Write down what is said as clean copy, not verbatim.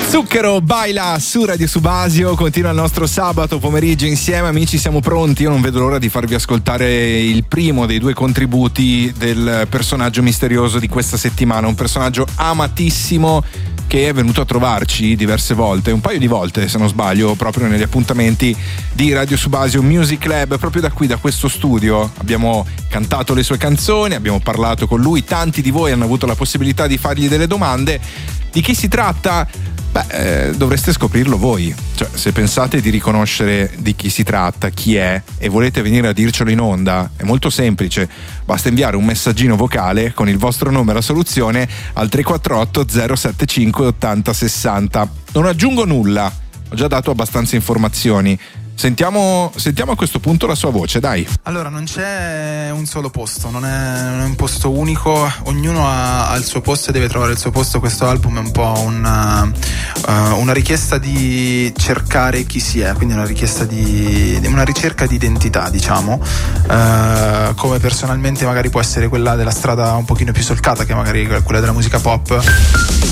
Zucchero baila su Radio Subasio, continua il nostro sabato pomeriggio insieme, amici, siamo pronti. Io non vedo l'ora di farvi ascoltare il primo dei due contributi del personaggio misterioso di questa settimana, un personaggio amatissimo che è venuto a trovarci diverse volte, un paio di volte se non sbaglio, proprio negli appuntamenti di Radio Subasio Music Lab. Proprio da qui, da questo studio, abbiamo cantato le sue canzoni, abbiamo parlato con lui, tanti di voi hanno avuto la possibilità di fargli delle domande. Di chi si tratta? Dovreste scoprirlo voi. Cioè, se pensate di riconoscere di chi si tratta, chi è, e volete venire a dircelo in onda, è molto semplice, basta inviare un messaggino vocale con il vostro nome e la soluzione al 348 075 80 60. Non aggiungo nulla, ho già dato abbastanza informazioni. Sentiamo a questo punto la sua voce, dai. Allora, non c'è un solo posto, non è un posto unico, ognuno ha il suo posto e deve trovare il suo posto. Questo album è un po' una richiesta di cercare chi si è, quindi una richiesta di una ricerca di identità, diciamo, come personalmente magari può essere quella della strada un pochino più solcata, che magari quella della musica pop.